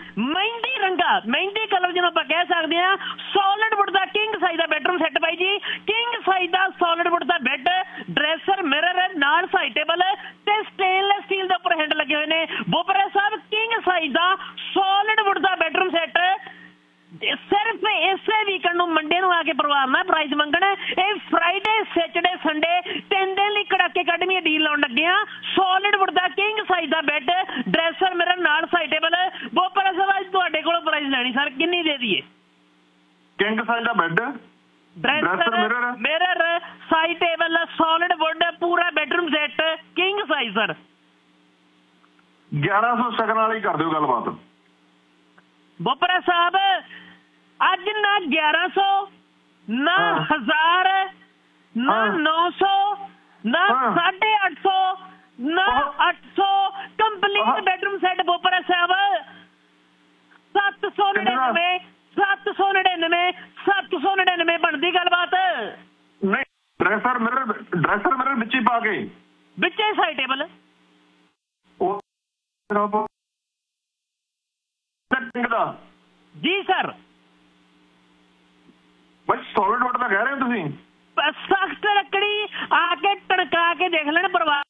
ਮਹਿੰਦੀ ਰੰਗਾ ਮਹਿੰਦੀ ਕਲਰ ਜਿਹਨੂੰ ਆਪਾਂ ਕਹਿ ਸਕਦੇ ਹਾਂ। ਸੋਲਿਡ ਵੁੱਡ ਦਾ ਕਿੰਗ ਸਾਈਜ਼ ਦਾ ਬੈਡਰੂਮ ਸੈੱਟ ਬਾਈ ਜੀ। ਕਿੰਗ ਸਾਈਜ਼ ਦਾ ਸੋਲਿਡ ਵੁੱਡ ਦਾ ਬੈੱਡ, ਡਰੈਸਰ, ਮਿਰਰ ਨਾਲ ਸਾਈਡ ਟੇਬਲ ਤੇ ਸਟੇਨਲੈਸ ਸਟੀਲ ਦੇ ਉੱਪਰ ਹੈਂਡ ਲੱਗੇ ਹੋਏ ਨੇ। ਬੋਪਰਾ ਸਾਹਿਬ ਕਿੰਗ ਸਾਈਜ਼ ਦਾ ਸੋਲਿਡ ਵੁੱਡ ਦਾ ਬੈਡਰੂਮ ਸੈੱਟ ਸਿਰਫ ਇਸੇ ਵੀਕਐਂਡ ਨੂੰ ਮੰਡੇ ਨੂੰ ਆ ਕੇ ਪਰਿਵਾਰ ਨਾਲ ਪ੍ਰਾਈਜ਼ ਮੰਗਣਾ। ਇਹ ਫਰਾਈਡੇ, ਸੈਚਰਡੇ, ਸੰਡੇ 3 ਦਿਨ ਲਈ ਕੜਾਕੇ ਕੱਢਵੀਂ ਡੀਲ ਲਾਉਣ ਲੱਗੇ ਆ। ਸੋਲਿਡ ਵੁੱਡ ਦਾ ਕਿੰਗ ਸਾਈਜ਼ ਦਾ ਬੈੱਡ, ਡਰੈਸਰ, ਮਿਰਰ ਨਾਲ ਸਾਈਡ ਟੇਬਲ। ਬੋਪਰਾ ਸਾਹਿਬ ਅੱਜ ਤੁਹਾਡੇ ਕੋਲੋਂ ਪ੍ਰਾਈਜ਼ ਲੈਣੀ ਸਰ, ਕਿੰਨੀ ਦੇ ਦਈਏ? ਕਿੰਗ ਸਾਈਜ਼ ਦਾ bed, dresser, mirror, side table, solid wood, ਪੂਰਾ bedroom set, king size sir. 1100 ਸ਼ਗਨ ਵਾਲੀ ਕਰ ਦਿਓ ਗੱਲਬਾਤ। ਬੋਪਰਾ ਸਾਹਿਬ ਅੱਜ ਨਾ 1100 ਨਾ 1000 ਨਾ 900 ਨਾ 850 ਨਾ 800 ਕੰਪਲੀਟ ਬੈਡਰੂਮ ਸੈੱਟ ਬੋਪਰਾ ਸਾਹਿਬ 799 799 799 ਬਣਦੀ ਗੱਲਬਾਤ। ਨਹੀਂ ਡਰੈਸਰ ਮਿਰਰ ਵਿੱਚ ਹੀ ਪਾ ਕੇ ਵਿੱਚੇ ਸਾਈਡ ਟੇਬਲ ਦਾ ਜੀ ਸਰ। ਬਈ ਸੋਲਿਡ ਵੁੱਡ ਦਾ ਕਹਿ ਰਹੇ ਹੋ ਤੁਸੀਂ? ਸਖਤ ਲੱਕੜੀ ਆ ਕੇ ਟਣਕਾ ਕੇ ਦੇਖ ਲੈਣ ਪਰਿਵਾਰ।